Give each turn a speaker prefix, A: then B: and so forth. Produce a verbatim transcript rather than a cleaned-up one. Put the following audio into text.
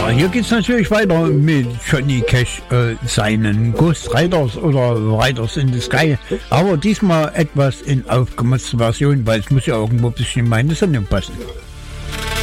A: Ja, hier geht's natürlich weiter mit Johnny Cash, äh, seinen Ghost Riders oder Riders in the Sky. Aber diesmal etwas in aufgemotzter Version, weil es muss ja irgendwo ein bisschen in meine Sendung passen.